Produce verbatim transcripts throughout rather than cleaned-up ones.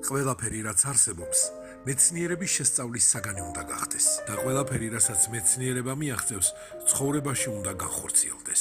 ყველაფერი, რაც არსებობს, მეცნიერების შესწავლის საგანი უნდა გახდეს და ყველაფერი, რასაც მეცნიერება მიაღწევს, ცხოვრებაში უნდა განხორციელდეს.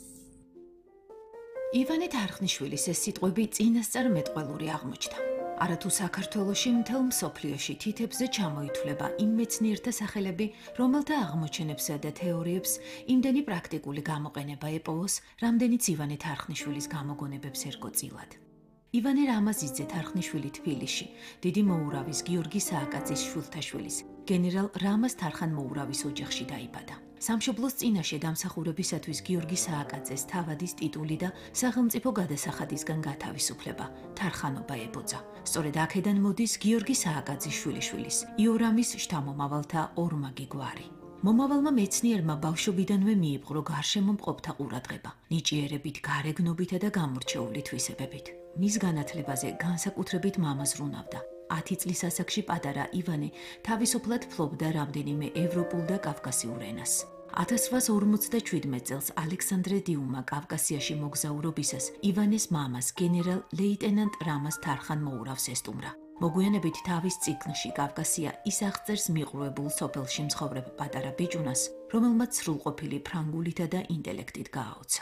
ივანე თარხნიშვილის ეს სიტყვები წინასწარ მეტყველური აღმოჩნდა. არათუ საქართველოში მთელ მსოფლიოში თითებზე ჩამოითვლება იმ მეცნიერთა სახელები, რომელთა აღმოჩენებსა და თეორიებს იმდენი პრაქტიკული გამოყენება ეპოვოს, რამდენიც ივანე თარხნიშვილის გამოგონებებს ერგო წილად. ივანე რამაზიძე თარხნიშვილი თბილისში, დიდი მოურავის გიორგი სააკაძის შვილთაშვილის, გენერალ რამაზ თარხან-მოურავის ოჯახში დაიბადა. სამშობლოს წინაშე დამსახურებისათვის გიორგი სააკაძეს თავადის ტიტული და სახელმწიფო გადასახადისგან გათავისუფლება, თარხანობა ებოძა. სწორედ აქედან მოდის გიორგი სააკაძის შვილიშვილის, იორამის შთამომავალთა ორმაგი გვარი. მომავალმა მეცნიერმა ბავშვობიდანვე მიიპყრო გარშემო მყოფთა ყურადღება, ნიჭიერებით, გარეგნობითა და გამორჩეული თვისებებით. მის განათლებაზე განსაკუთრებით მამას ბრუნავდა. ათი წლის ასაკში პატარა ივანე თავისუფლად ფლობდა რამდენიმე ევროპულ და კავკასიურ ენას. ათას რვაას ორმოცდაშვიდმეტ წელს ალექსანდრე დიუმა კავკასიაში მოგზაურობისას ივანეს მამას გენერალ ლეიტენანტ რამაზ თარხან-მოურავს ესტუმრა. მოგვიანებით თავის ციკლში კავკასია ის აღწერს მიყრუებულ სოფელში მცხოვრებ პატარა ბიჭუნას, რომელმაც სრულყოფილი ფრანგულითა და ინტელექტით გააოცა.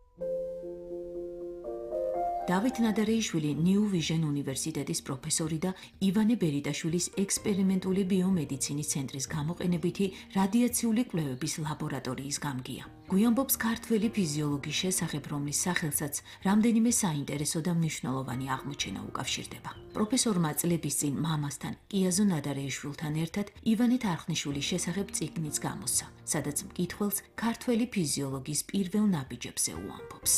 დავით ნადარეიშვილი ნიუ ვიჟენ უნივერსიტეტის პროფესორი და ივანე ბერიტაშვილის ექსპერიმენტული ბიომედიცინის ცენტრის გამოყენებითი რადიაციული კვლევების ლაბორატორიის გამგია. გვიანბობს ქართველი ფიზიოლოგის შესახებ, რომლის სახელსაც რამდენიმე საინტერესო და მნიშვნელოვანი აღმოჩენა უკავშირდება. პროფესორმა წლების წინ მამასთან, კიაზო ნადარეიშვილთან ერთად ივანე თარხნიშვილის შესახებ წიგნიც გამოსცა, სადაც მკითხველს ქართველი ფიზიოლოგის პირველ ნაბიჯებზე უამბობს.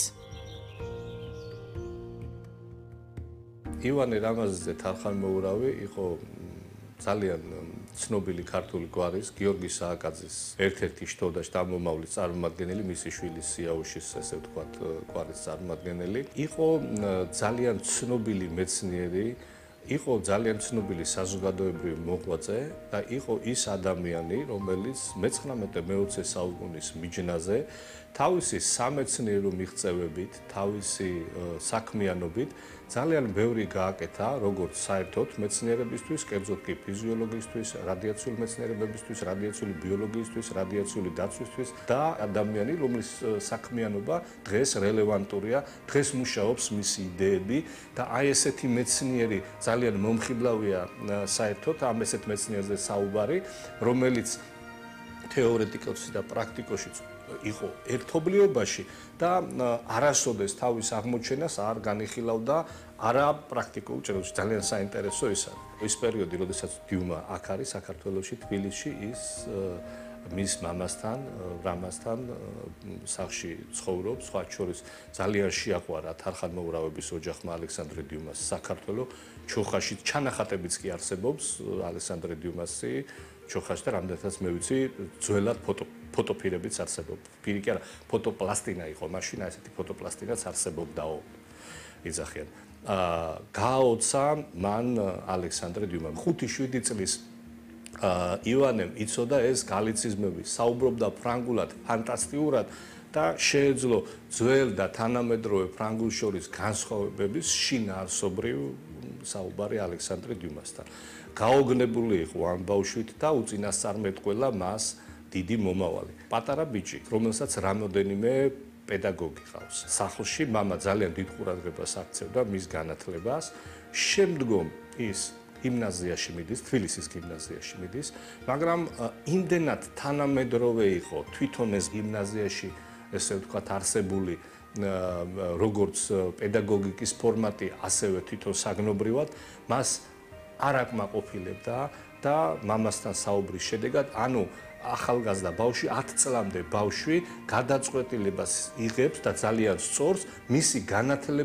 ივანე რამაზიძე თარხან-მოურავი იყო ძალიან ცნობილი ქართული გვარის გიორგი სააკაძის ერთ-ერთი შტო და შთამომავლის წარმომადგენელი, მისი შვილის სიაუშის, ესე ვთქვათ, გვარის წარმომადგენელი. იყო ძალიან ცნობილი მეცნიერი, იყო ძალიან ცნობილი საზოგადოებრივი მოღვაწე და იყო ის ადამიანი, რომელიც მეცხრამეტე მეოცე საუკუნის მიჯნაზე თავისი სამეცნიერო მიღწევებით, თავისი საქმიანობით ძალიან ბევრი გააკეთა, როგორც საერთოდ მეცნიერებისთვის, კერძოდ კი ფიზიოლოგიისთვის, რადიაციული მეცნიერებებისთვის, რადიაციული ბიოლოგიისთვის, რადიაციული დაცვისთვის და ადამიანი, რომლის საქმიანობა დღეს რელევანტურია, დღეს მუშაობს მისი იდეები და აი ესეთი მეცნიერი ძალიან მომხიბლავია საერთოდ ამ ესეთ მეცნიერზე საუბარი, რომელიც თეორეტიკოსი და პრაქტიკოსიც იყო ერთობლიობაში და არასოდეს თავის აღმოჩენას არ განიხილავდა არა პრაქტიკულ ჭრილში. ძალიან საინტერესო ის არის. ის პერიოდი, როდესაც დიუმა აქ არის საქართველოში, თბილისში, ის მის მამასთან, რამაზთან სახლში ცხოვრობს, სხვა შორის ძალიან შეაყვარა თარხან-მოურავების ოჯახმა ალექსანდრე დიუმას საქართველო, ჩოხაში ჩანახატებიც კი არსებობს ალექსანდრე დიუმასი ჩოხაში და რამდენადაც მე ვიცი, ძველად ფოტო ფოტოფირებიც არსებობდა. ფირი კი არა, ფოტოპლასტინა იყო მაშინ, ესეთი ფოტოპლასტინაც არსებობდაო. იძახიან. აა გააოცა მან ალექსანდრე დიუმამ ხუთი შვიდი წლის აა ივანემ იცოდა ეს გალიციზმები, საუბრობდა ფრანგულად ფანტასტიკურად და შეეძლო ძველ და თანამედროვე ფრანგულ შორის განსხვავებების შინაარსობრივ საუბარი ალექსანდრე დიუმასთან. გაოგნებული იყო ამ ბავშვით და უწინასწარმეტყველა მას დიდი მომავალი. პატარა ბიჭი, რომელსაც რამოდენიმე პედაგოგი ყავს. სახლში მამა ძალიან დიდ ყურადღებას აქცევდა მის განათლებას. შემდგომ ის გიმნაზიაში მიდის, თბილისის გიმნაზიაში მიდის, მაგრამ იმდენად თანამედროვე იყო თვითონ ეს გიმნაზიაში, ესე ვთქვათ, არსებული როგორც პედაგოგიკის ფორმატი, ასევე თვითონ საგნობრივად, მას არ აკმაყოფილებდა და მამასთან საუბრის შედეგად, ანუ ახალგაზრდა ბავშვი, ათ წლამდე ბავშვი გადაწყვეტილებას იღებს და ძალიან სწორს მისი განათლება